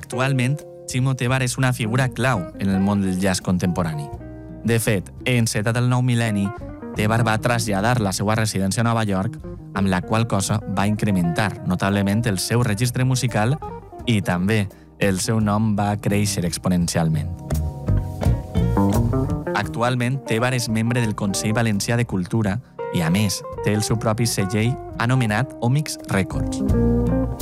Actualment, Chimo Tebar és una figura clau en el món del jazz contemporani. De fet, encetat el nou mil·lenni, Tebar va traslladar la seva residència a Nova York, amb la qual cosa va incrementar notablement el seu registre musical i també el seu nom va créixer exponencialment. Actualment, Tebar és membre del Consell Valencià de Cultura i, a més, té el seu propi segell anomenat Omics Records.